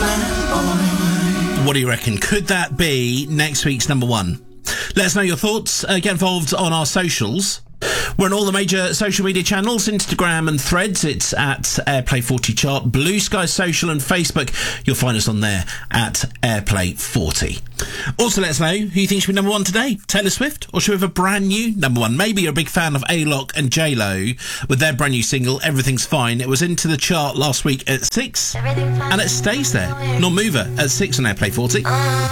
What do you reckon? Could that be next week's number one? Let us know your thoughts. Get involved on our socials. We're on all the major social media channels, Instagram and Threads. It's at Airplay 40 Chart. Blue Sky Social and Facebook. You'll find us on there at Airplay 40. Also, let us know who you think should be number one today. Taylor Swift, or should we have a brand new number one? Maybe you're a big fan of A-Lock and J-Lo with their brand new single, Everything's Fine. It was into the chart last week at 6, and it stays there. Nor Mover at 6 on Airplay 40.